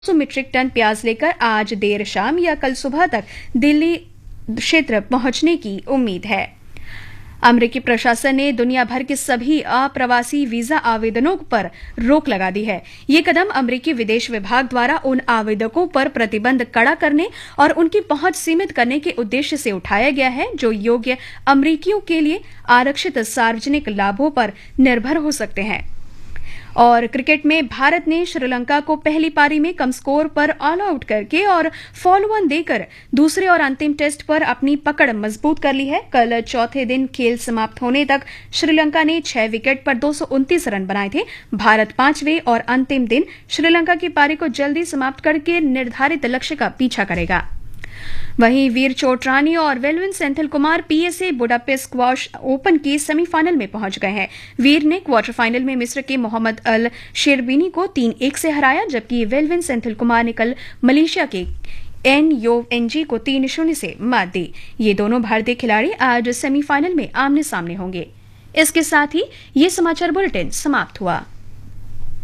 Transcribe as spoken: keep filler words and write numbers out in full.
सौ metric ton प्याज लेकर आज देर शाम या कल सुबह तक दिल्ली क्षेत्र पहुंचने की उम्मीद है। अमेरिकी प्रशासन ने दुनिया भर के सभी अप्रवासी वीजा आवेदनों पर रोक लगा दी है। ये कदम अमेरिकी विदेश विभाग द्वारा उन आवेदकों पर प्रतिबंध कड़ा करने और उनकी पहुंच सीमित करने के उद्देश्य से उठाया गया है, जो योग्य अमेरिकियों के लिए आरक्षित सार्वजनिक लाभों पर निर्भर हो सकते हैं। और क्रिकेट में भारत ने श्रीलंका को पहली पारी में कम स्कोर पर ऑल आउट करके और फॉलो ऑन देकर दूसरे और अंतिम टेस्ट पर अपनी पकड़ मजबूत कर ली है। कल चौथे दिन खेल समाप्त होने तक श्रीलंका ने छह विकेट पर दो सौ उनतीस रन बनाए थे। भारत पांचवें और अंतिम दिन श्रीलंका की पारी को जल्दी समाप्त करके निर्धारित लक्ष्य का पीछा करेगा। वहीं वीर चोटरानी और वेलविन Senthil Kumar PSA Budapest squash open के सेमीफाइनल में पहुंच गए हैं। वीर ने क्वार्टर फाइनल में मिस्र के मोहम्मद अल शेरबिनी को तीन एक से हराया, जबकि वेलविन सेंथिल कुमार ने कल मलेशिया के एन यो एन जी को तीन शून्य से मात दी। ये दोनों भारतीय खिलाड़ी आज सेमीफाइनल में आमने सामने होंगे। इसके साथ ही ये समाचार बुलेटिन समाप्त हुआ।